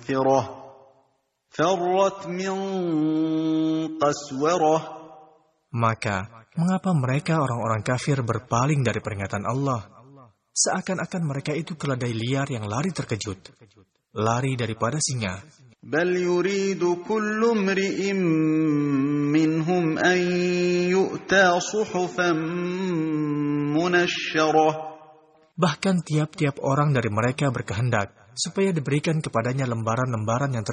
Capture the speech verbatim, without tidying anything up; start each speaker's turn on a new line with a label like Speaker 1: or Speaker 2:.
Speaker 1: مستنفرة فرت من قسورة.
Speaker 2: Maka, mengapa mereka orang-orang kafir berpaling dari peringatan Allah? Seakan-akan mereka itu keledai liar yang lari terkejut, lari daripada singa.
Speaker 1: بل يريد كل امرئ منهم أن يؤتى صحفا منشرة.
Speaker 2: Bahkan tiap-tiap orang dari mereka berkehendak supaya diberikan kepadanya lembaran-lembaran yang